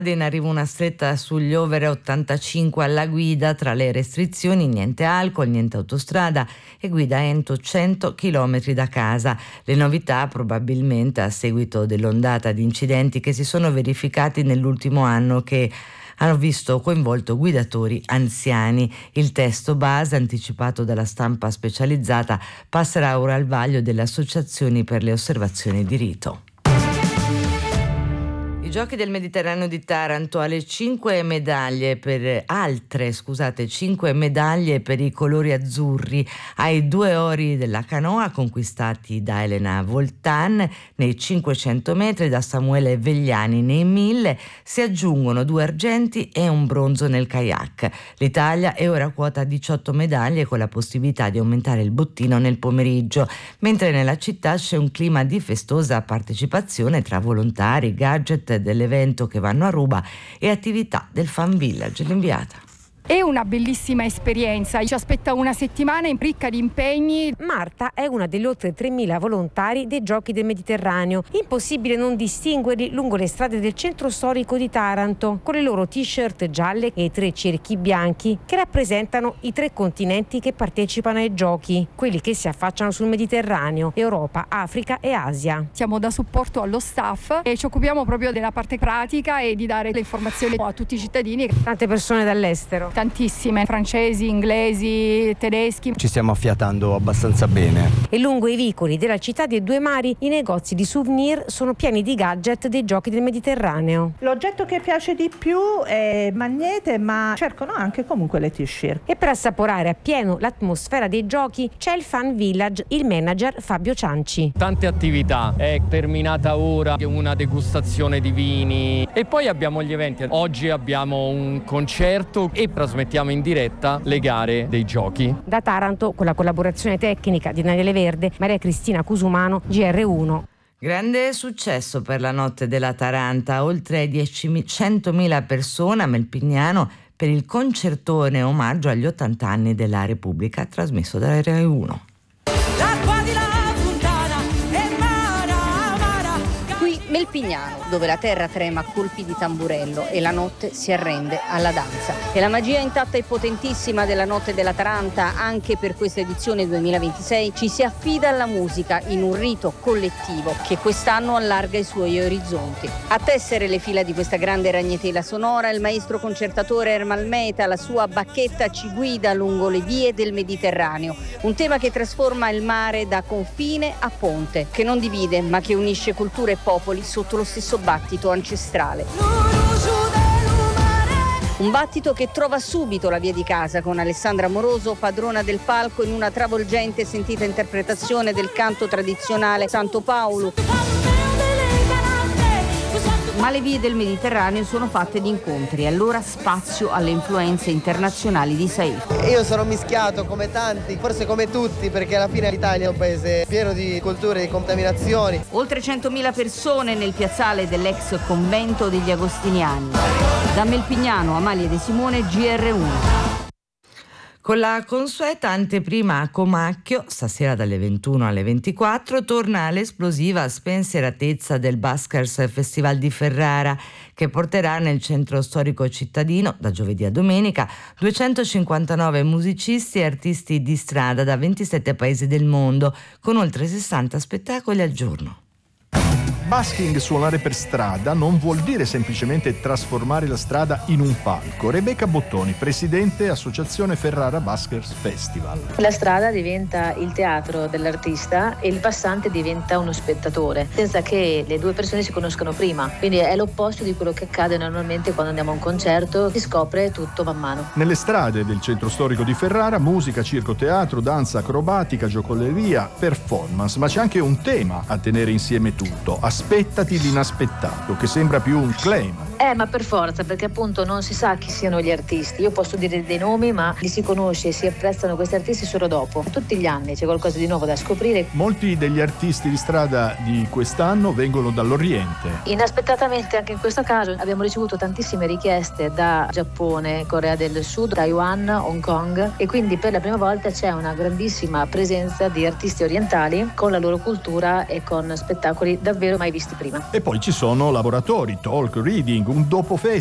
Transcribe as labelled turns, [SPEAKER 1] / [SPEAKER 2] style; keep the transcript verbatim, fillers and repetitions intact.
[SPEAKER 1] In arrivo una stretta sugli over ottantacinque alla guida, tra le restrizioni niente alcol, niente autostrada e guida entro cento chilometri da casa. Le novità probabilmente a seguito dell'ondata di incidenti che si sono verificati nell'ultimo anno, che hanno visto coinvolto guidatori anziani. Il testo base, anticipato dalla stampa specializzata, passerà ora al vaglio delle associazioni per le osservazioni di rito. I Giochi del Mediterraneo di Taranto, alle cinque medaglie per altre, scusate, cinque medaglie per i colori azzurri, ai due ori della canoa conquistati da Elena Voltan nei cinquecento metri, da Samuele Vegliani nei mille, si aggiungono due argenti e un bronzo nel kayak. L'Italia è ora a quota diciotto medaglie, con la possibilità di aumentare il bottino nel pomeriggio, mentre nella città c'è un clima di festosa partecipazione tra volontari, gadget dell'evento che vanno a ruba e attività del Fan Village. L'inviata.
[SPEAKER 2] È una bellissima esperienza, ci aspetta una settimana ricca di impegni.
[SPEAKER 3] Marta è una delle oltre tremila volontari dei Giochi del Mediterraneo. Impossibile non distinguerli lungo le strade del centro storico di Taranto, con le loro t-shirt gialle e i tre cerchi bianchi che rappresentano i tre continenti che partecipano ai Giochi, quelli che si affacciano sul Mediterraneo: Europa, Africa e Asia.
[SPEAKER 2] Siamo da supporto allo staff e ci occupiamo proprio della parte pratica e di dare le informazioni a tutti i cittadini.
[SPEAKER 3] Tante persone dall'estero.
[SPEAKER 2] Tantissime, francesi, inglesi, tedeschi.
[SPEAKER 4] Ci stiamo affiatando abbastanza bene.
[SPEAKER 3] E lungo i vicoli della città dei due mari i negozi di souvenir sono pieni di gadget dei Giochi del Mediterraneo.
[SPEAKER 5] L'oggetto che piace di più è magnete, ma cercano anche comunque le t-shirt.
[SPEAKER 3] E per assaporare appieno l'atmosfera dei Giochi c'è il Fan Village, il manager Fabio Cianci.
[SPEAKER 6] Tante attività, è terminata ora una degustazione di vini e poi abbiamo gli eventi. Oggi abbiamo un concerto e trasmettiamo in diretta le gare dei Giochi.
[SPEAKER 3] Da Taranto, con la collaborazione tecnica di Daniele Verde, Maria Cristina Cusumano, G R uno.
[SPEAKER 1] Grande successo per la notte della Taranta, oltre centomila persone a Melpignano per il concertone omaggio agli ottanta anni della Repubblica, trasmesso da Rai uno.
[SPEAKER 7] Melpignano, dove la terra trema a colpi di tamburello e la notte si arrende alla danza. E la magia intatta e potentissima della notte della Taranta, anche per questa edizione duemilaventisei, ci si affida alla musica in un rito collettivo che quest'anno allarga i suoi orizzonti. A tessere le fila di questa grande ragnatela sonora, il maestro concertatore Ermal Meta, la sua bacchetta ci guida lungo le vie del Mediterraneo, un tema che trasforma il mare da confine a ponte, che non divide ma che unisce culture e popoli sotto lo stesso battito ancestrale. Un battito che trova subito la via di casa, con Alessandra Moroso, padrona del palco, in una travolgente e sentita interpretazione del canto tradizionale Santo Paolo. Ma le vie del Mediterraneo sono fatte di incontri, allora spazio alle influenze internazionali di Saif.
[SPEAKER 8] Io sono mischiato come tanti, forse come tutti, perché alla fine l'Italia è un paese pieno di culture e di contaminazioni.
[SPEAKER 7] Oltre centomila persone nel piazzale dell'ex convento degli Agostiniani. Da Melpignano, Amalia De Simone, G R uno.
[SPEAKER 1] Con la consueta anteprima a Comacchio, stasera dalle ventuno alle ventiquattro, torna l'esplosiva spensieratezza del Buskers Festival di Ferrara, che porterà nel centro storico cittadino, da giovedì a domenica, duecentocinquantanove musicisti e artisti di strada da ventisette paesi del mondo, con oltre sessanta spettacoli al giorno.
[SPEAKER 9] Busking, suonare per strada, non vuol dire semplicemente trasformare la strada in un palco. Rebecca Bottoni, presidente Associazione Ferrara Buskers Festival.
[SPEAKER 10] La strada diventa il teatro dell'artista e il passante diventa uno spettatore, senza che le due persone si conoscano prima. Quindi è l'opposto di quello che accade normalmente quando andiamo a un concerto, si scopre tutto man mano.
[SPEAKER 9] Nelle strade del centro storico di Ferrara, musica, circo, teatro, danza acrobatica, giocoleria, performance, ma c'è anche un tema a tenere insieme tutto. Aspettati l'inaspettato, che sembra più un claim.
[SPEAKER 10] Eh, ma per forza, perché appunto non si sa chi siano gli artisti. Io posso dire dei nomi, ma li si conosce e si apprezzano questi artisti solo dopo. Tutti gli anni c'è qualcosa di nuovo da scoprire.
[SPEAKER 9] Molti degli artisti di strada di quest'anno vengono dall'Oriente.
[SPEAKER 10] Inaspettatamente anche in questo caso abbiamo ricevuto tantissime richieste da Giappone, Corea del Sud, Taiwan, Hong Kong, e quindi per la prima volta c'è una grandissima presenza di artisti orientali con la loro cultura e con spettacoli davvero mai mai visti prima.
[SPEAKER 9] E poi ci sono laboratori, talk, reading, un dopo festival